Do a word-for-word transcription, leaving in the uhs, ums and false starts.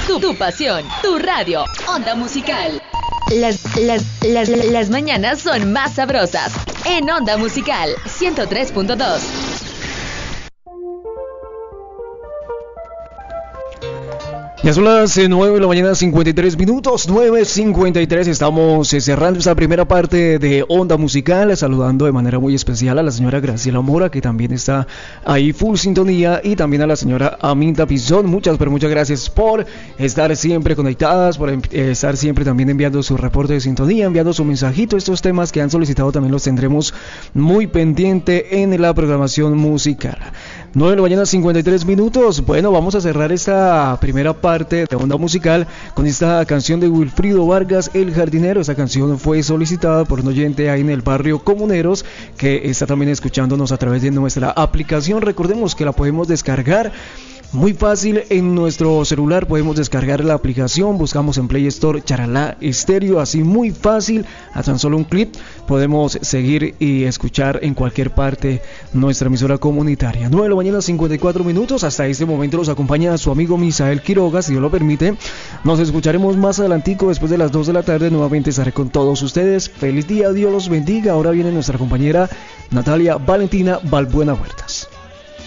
tu, tu pasión, tu radio, Onda Musical. Las, las, las, las mañanas son más sabrosas. En Onda Musical ciento tres punto dos. Ya son las nueve de la mañana, cincuenta y tres minutos, nueve cincuenta y tres. Estamos eh, cerrando esta primera parte de Onda Musical, saludando de manera muy especial a la señora Graciela Mora, que también está ahí full sintonía, y también a la señora Aminta Pizón. Muchas, pero muchas gracias por estar siempre conectadas, por eh, estar siempre también enviando su reporte de sintonía, enviando su mensajito. Estos temas que han solicitado también los tendremos muy pendiente en la programación musical. nueve de la mañana, cincuenta y tres minutos. Bueno, vamos a cerrar esta primera parte de Onda Musical con esta canción de Wilfrido Vargas, El Jardinero. Esta canción fue solicitada por un oyente ahí en el barrio Comuneros, que está también escuchándonos a través de nuestra aplicación. Recordemos que la podemos descargar muy fácil en nuestro celular. Podemos descargar la aplicación, buscamos en Play Store Charalá Estéreo, así muy fácil, a tan solo un clic podemos seguir y escuchar en cualquier parte nuestra emisora comunitaria. nueve de la mañana, cincuenta y cuatro minutos. Hasta este momento los acompaña su amigo Misael Quiroga, si Dios lo permite. Nos escucharemos más adelantico, después de las dos de la tarde. Nuevamente estaré con todos ustedes. Feliz día, Dios los bendiga. Ahora viene nuestra compañera Natalia Valentina Balbuena Huertas.